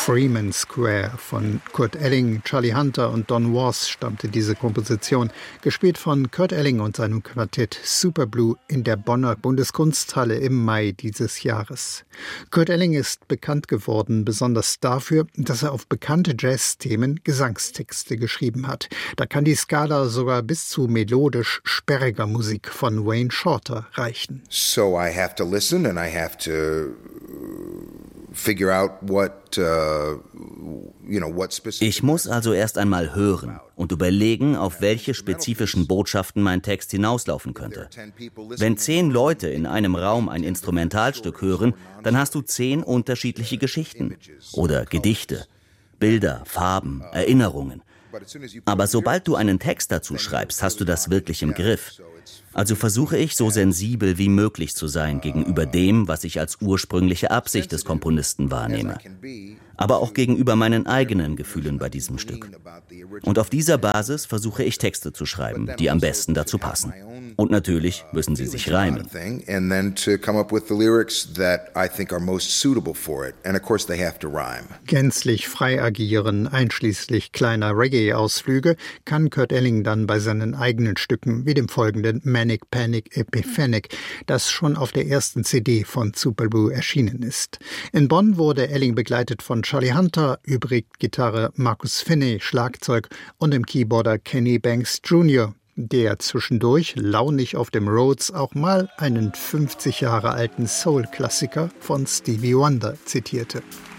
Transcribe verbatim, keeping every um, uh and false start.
Freeman Square von Kurt Elling, Charlie Hunter und Don Was stammte diese Komposition, gespielt von Kurt Elling und seinem Quartett Superblue in der Bonner Bundeskunsthalle im Mai dieses Jahres. Kurt Elling ist bekannt geworden, besonders dafür, dass er auf bekannte Jazzthemen Gesangstexte geschrieben hat. Da kann die Skala sogar bis zu melodisch sperriger Musik von Wayne Shorter reichen. So I have to listen and I have to figure out what, uh, you know, what specific. Ich muss also erst einmal hören und überlegen, auf welche spezifischen Botschaften mein Text hinauslaufen könnte. Wenn zehn Leute in einem Raum ein Instrumentalstück hören, dann hast du zehn unterschiedliche Geschichten oder Gedichte, Bilder, Farben, Erinnerungen. Aber sobald du einen Text dazu schreibst, hast du das wirklich im Griff. Also versuche ich, so sensibel wie möglich zu sein gegenüber dem, was ich als ursprüngliche Absicht des Komponisten wahrnehme. Aber auch gegenüber meinen eigenen Gefühlen bei diesem Stück. Und auf dieser Basis versuche ich Texte zu schreiben, die am besten dazu passen. Und natürlich müssen sie sich reimen. Gänzlich frei agieren, einschließlich kleiner Reggae-Ausflüge, kann Kurt Elling dann bei seinen eigenen Stücken, wie dem folgenden Manic Panic Epiphanic, das schon auf der ersten C D von Superblue erschienen ist. In Bonn wurde Elling begleitet von Charlie Hunter, übrig Gitarre Marcus Finney, Schlagzeug und dem Keyboarder Kenny Banks Junior, der zwischendurch launig auf dem Rhodes auch mal einen fünfzig Jahre alten Soul-Klassiker von Stevie Wonder zitierte.